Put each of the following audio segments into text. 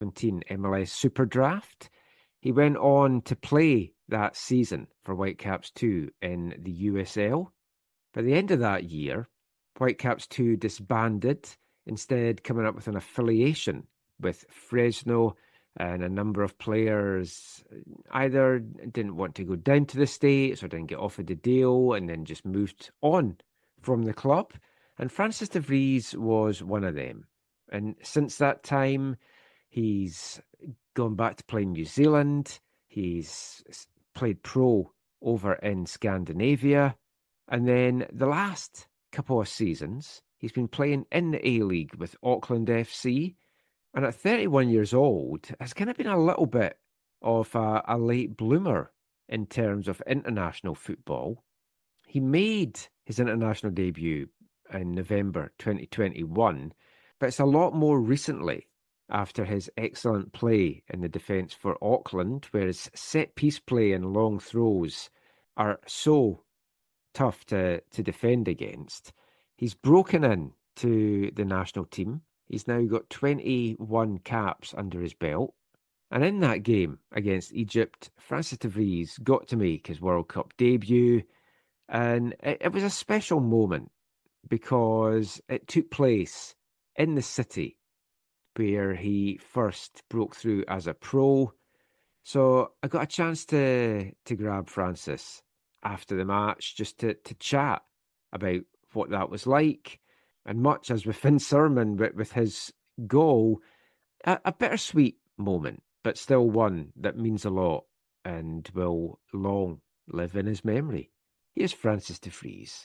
17 MLS Super Draft. He went on to play that season for Whitecaps 2 in the USL. By the end of that year, Whitecaps 2 disbanded, instead coming up with an affiliation with Fresno, and a number of players either didn't want to go down to the States or didn't get offered the deal and then just moved on from the club. And Francis de Vries was one of them. And since that time, he's gone back to play in New Zealand. He's played pro over in Scandinavia. And then the last couple of seasons, he's been playing in the A-League with Auckland FC. And at 31 years old, has kind of been a little bit of a late bloomer in terms of international football. He made his international debut in November 2021, but it's a lot more recently after his excellent play in the defence for Auckland, where his set-piece play and long throws are so tough to defend against. He's broken in to the national team. He's now got 21 caps under his belt. And in that game against Egypt, Francis de Vries got to make his World Cup debut. And it was a special moment because it took place in the city where he first broke through as a pro. So I got a chance to grab Francis after the match just to chat about what that was like. And much as with Finn Surman, with his goal, a bittersweet moment, but still one that means a lot and will long live in his memory. Here's Francis de Vries.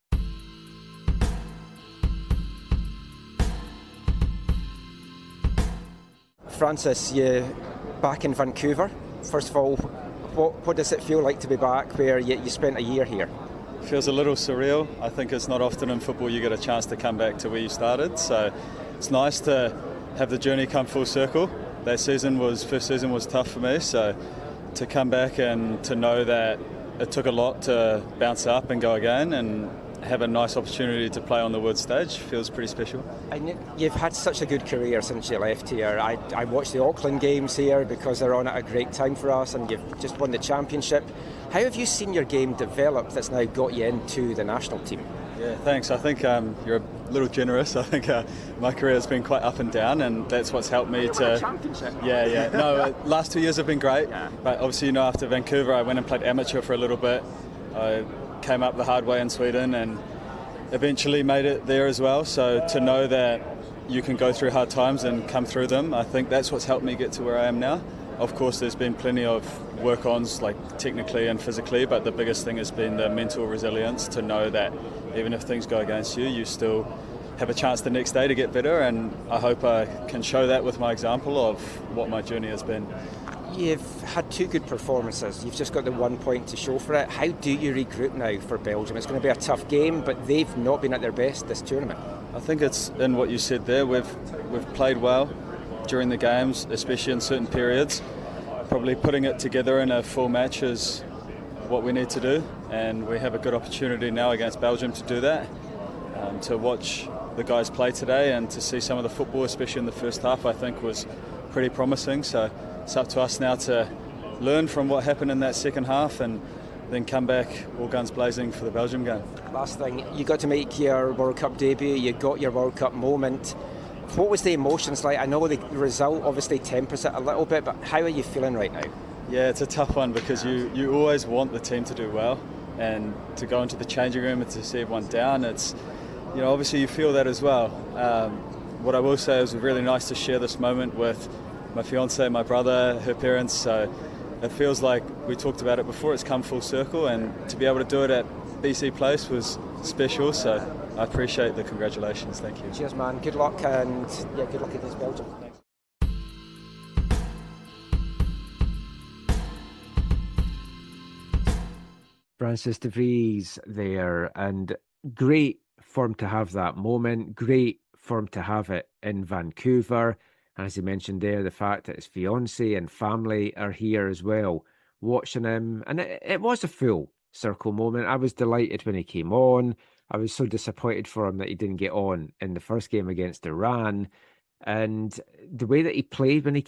Francis, you back in Vancouver. First of all, what does it feel like to be back where you spent a year here? Feels a little surreal. I think it's not often in football you get a chance to come back to where you started, so it's nice to have the journey come full circle. That first season was tough for me, so to come back and to know that it took a lot to bounce up and go again and have a nice opportunity to play on the world stage feels pretty special. And you've had such a good career since you left here. I watched the Auckland games here because they're on at a great time for us, and you've just won the championship. How have you seen your game develop that's now got you into the national team? Yeah, thanks. I think you're a little generous. I think my career has been quite up and down, and that's what's helped me to. Championship. Yeah. No, last 2 years have been great, yeah. But obviously, after Vancouver, I went and played amateur for a little bit. I came up the hard way in Sweden, and eventually made it there as well. So to know that you can go through hard times and come through them, I think that's what's helped me get to where I am now. Of course, there's been plenty of work-ons, like technically and physically, but the biggest thing has been the mental resilience to know that even if things go against you, you still have a chance the next day to get better, and I hope I can show that with my example of what my journey has been. You've had two good performances. You've just got the 1 point to show for it. How do you regroup now for Belgium? It's going to be a tough game, but they've not been at their best this tournament. I think it's in what you said there. We've played well during the games, especially in certain periods. Probably putting it together in a full match is what we need to do, and we have a good opportunity now against Belgium to do that. To watch the guys play today and to see some of the football, especially in the first half, I think was pretty promising. So it's up to us now to learn from what happened in that second half and then come back all guns blazing for the Belgium game. Last thing, you got to make your World Cup debut, you got your World Cup moment. What was the emotions like? I know the result obviously tempers it a little bit, but how are you feeling right now? Yeah, it's a tough one because you always want the team to do well, and to go into the changing room and to see everyone down, it's, obviously you feel that as well. What I will say is it was really nice to share this moment with my fiancée, my brother, her parents, so it feels like we talked about it before, it's come full circle, and to be able to do it at BC Place was special, so I appreciate the congratulations. Thank you. Cheers, man. Good luck, and good luck against Belgium. Francis de Vries there, and great for him to have that moment, great for him to have it in Vancouver. As he mentioned there, the fact that his fiancée and family are here as well, watching him. And it was a full circle moment. I was delighted when he came on. I was so disappointed for him that he didn't get on in the first game against Iran. And the way that he played when he